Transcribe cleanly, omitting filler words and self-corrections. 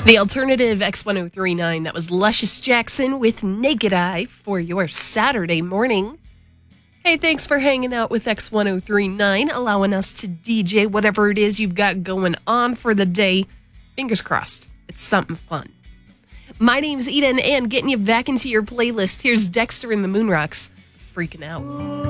The alternative X1039, that was Luscious Jackson with Naked Eye for your Saturday morning. Hey, thanks for hanging out with X1039, allowing us to DJ whatever it is you've got going on for the day. Fingers crossed, it's something fun. My name's Eden, and getting you back into your playlist, here's Dexter and the Moonrocks, Freaking Out.